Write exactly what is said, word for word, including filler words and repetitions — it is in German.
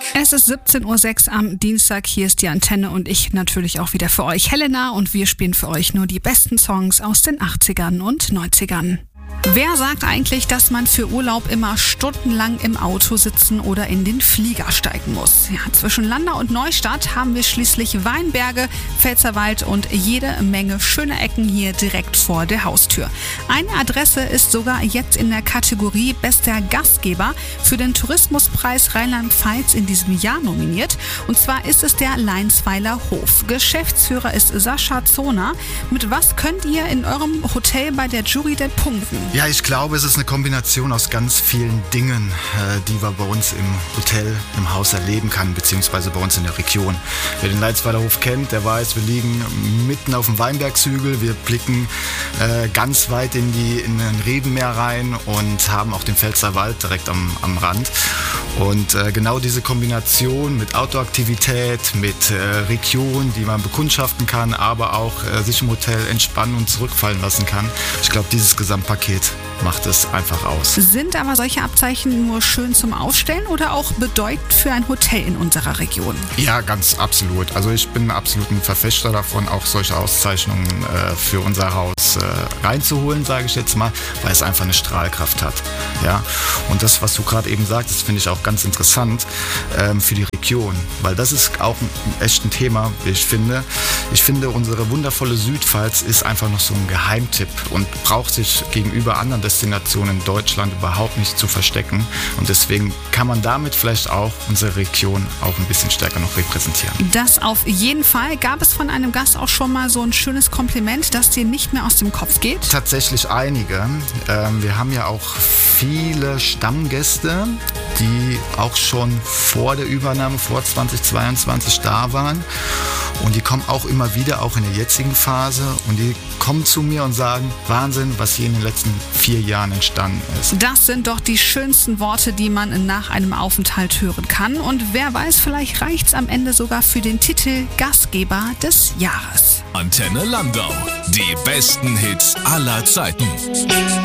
Es ist siebzehn Uhr sechs am Dienstag, hier ist die Antenne und ich natürlich auch wieder für euch, Helena, und wir spielen für euch nur die besten Songs aus den achtzigern und neunzigern. Wer sagt eigentlich, dass man für Urlaub immer stundenlang im Auto sitzen oder in den Flieger steigen muss? Ja, zwischen Landau und Neustadt haben wir schließlich Weinberge, Pfälzerwald und jede Menge schöne Ecken hier direkt vor der Haustür. Eine Adresse ist sogar jetzt in der Kategorie Bester Gastgeber für den Tourismuspreis Rheinland-Pfalz in diesem Jahr nominiert. Und zwar ist es der Leinsweiler Hof. Geschäftsführer ist Sascha Zoner. Mit was könnt ihr in eurem Hotel bei der Jury denn punkten? Ja, ich glaube, es ist eine Kombination aus ganz vielen Dingen, die man bei uns im Hotel, im Haus erleben kann, beziehungsweise bei uns in der Region. Wer den Leinsweiler Hof kennt, der weiß, wir liegen mitten auf dem Weinbergshügel, wir blicken äh, ganz weit in, die, in den Rebenmeer rein und haben auch den Pfälzerwald direkt am, am Rand. Und äh, genau diese Kombination mit Outdoor-Aktivität, mit äh, Region, die man bekundschaften kann, aber auch äh, sich im Hotel entspannen und zurückfallen lassen kann. Ich glaube, dieses Gesamtpaket macht es einfach aus. Sind aber solche Abzeichen nur schön zum Aufstellen oder auch bedeutend für ein Hotel in unserer Region? Ja, ganz absolut. Also ich bin absolut ein Verfechter davon, auch solche Auszeichnungen äh, für unser Haus äh, reinzuholen, sage ich jetzt mal, weil es einfach eine Strahlkraft hat. Ja? Und das, was du gerade eben sagtest, finde ich auch ganz interessant ähm, für die Region, weil das ist auch ein, echt ein Thema, wie ich finde. Ich finde, unsere wundervolle Südpfalz ist einfach noch so ein Geheimtipp und braucht sich gegenüber anderen Destinationen in Deutschland überhaupt nicht zu verstecken. Und deswegen kann man damit vielleicht auch unsere Region auch ein bisschen stärker noch repräsentieren. Das auf jeden Fall. Gab es von einem Gast auch schon mal so ein schönes Kompliment, das dir nicht mehr aus dem Kopf geht? Tatsächlich einige. Ähm, wir haben ja auch viele Stammgäste, die auch schon vor der Übernahme, vor zweitausendzweiundzwanzig da waren. Und die kommen auch immer wieder, auch in der jetzigen Phase. Und die kommen zu mir und sagen, Wahnsinn, was hier in den letzten vier Jahren entstanden ist. Das sind doch die schönsten Worte, die man nach einem Aufenthalt hören kann. Und wer weiß, vielleicht reicht's am Ende sogar für den Titel Gastgeber des Jahres. Antenne Landau. Die besten Hits aller Zeiten.